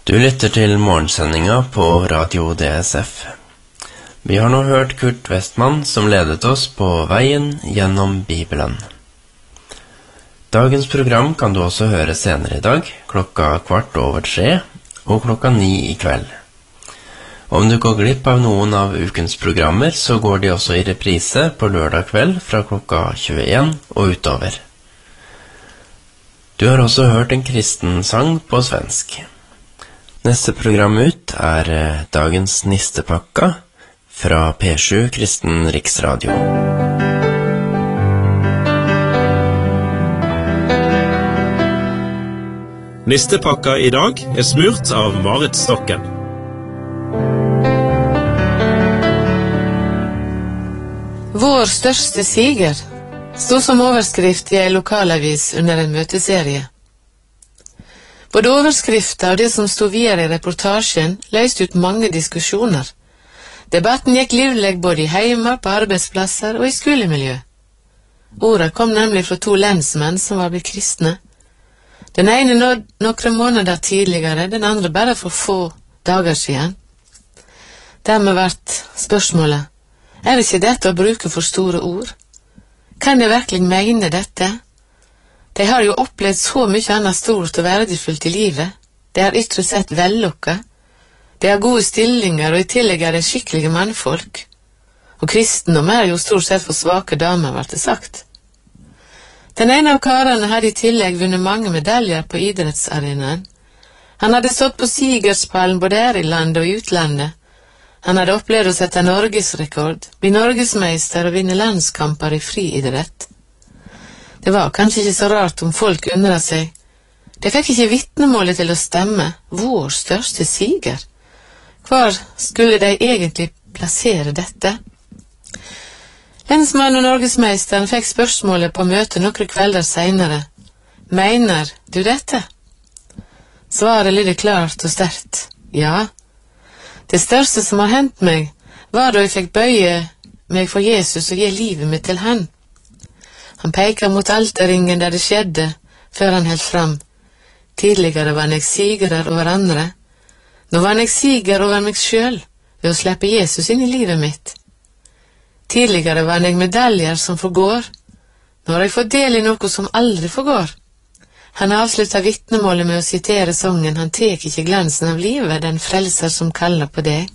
Du lytter til morgensendinga på Radio DSF. Vi har nå hørt Kurt Westman som ledet oss på veien gjennom Bibelen. Dagens program kan du også høre senere i dag, 3:15 og 9:00 i kveld. Om du går glipp av noen av ukens programmer, så går de også i reprise på lørdag kveld fra 21 og utover. Du har også hørt en kristen sang på svensk. Neste program ut dagens Nistepakka fra P7 Kristen Riksradio. Nistepakka i dag smurt av Marit Stokken. Vår største siger stod som overskrift i en lokalavis under en møteserie. Både overskriften og det som stod videre i reportasjen løste ut mange diskusjoner. Debatten gikk livlig både i heimer, på arbeidsplasser og i skolemiljø. Ordet kom nemlig fra 2 lensmenn som var blitt kristne. Den ene noen måneder tidligere, den andre bare for få dager siden. Dermed ble spørsmålet, ikke dette å bruke for store ord? Kan jeg virkelig mene dette? De har jo opplevd så mye annet stort og verdifullt i livet. De har ytre sett vellukka. De har gode stillinger, og i tillegg er de skikkelige mannfolk. Og kristendom jo stort sett for svake damer, ble det sagt. Den ene av karene hadde i tillegg vunnet mange medaljer på idrettsarenaen. Han hadde stått på sigerspallen både her i landet og i utlandet. Han hadde opplevd å sette norgesrekord, bli norgesmeister og vinne landskamper i friidrett. Det var kanskje ikke så rart om folk undret seg. De fikk ikke vitnemålet til å stemme, vår største siger. Hvor skulle de egentlig plassere dette? Lensmannen og norgesmeisteren fikk spørsmålet på møte noen kvelder senere. Mener du dette? Svaret lydde klart og sterkt. Ja. Det største som har hendt meg, var da jeg fikk bøye meg for Jesus og gi livet mitt til han. Han peker mot alterringen der det skjedde, før han helt fram. Tidligere var jeg sigerer over andre. Nå var jeg siger over meg selv, ved å slippe Jesus inn i livet mitt. Tidligere var jeg medaljer som forgår. Nå har jeg fått del i noe som aldri forgår. Han avsluttet vitnemålet med å sitere sangen «Han tek ikke glansen av livet, den frelser som kaller på deg».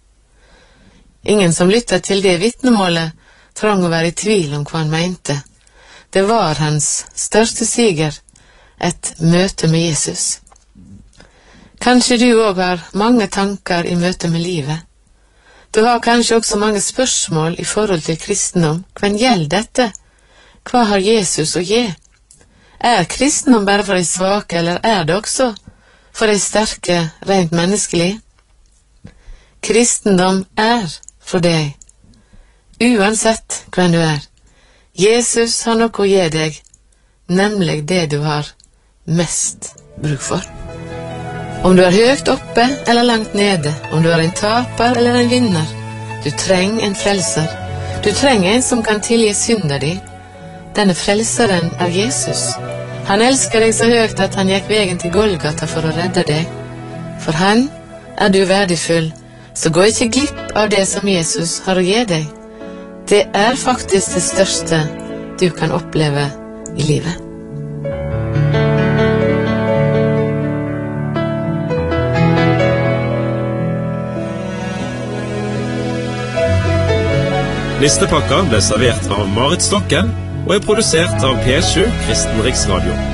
Ingen som lyttet til det vitnemålet trang å være i tvil om hva han mente. Det var hans største siger, et møte med Jesus. Kanskje du også har mange tanker i møte med livet. Du har kanskje også mange spørsmål i forhold til kristendom. Hvem gjelder dette? Hva har Jesus å gi? Kristendom bare for de svake, eller det også for de sterke, rent menneskelig? Kristendom for deg, uansett hvem du Jesus har noe å gi deg, nemlig det du har mest bruk for. Om du høyt oppe eller langt nede, om du en taper eller en vinner, du trenger en frelser. Du trenger en som kan tilgi synder di. Denne frelseren Jesus. Han elsker deg så høyt at han gikk veien til Golgata for å redde deg. For han du verdifull, så gå ikke glipp av det som Jesus har å gi deg. Det faktisk det største du kan oppleve i livet. Nistepakka ble servert av Marit Stokken og produsert av P7 Kristen Riksradio.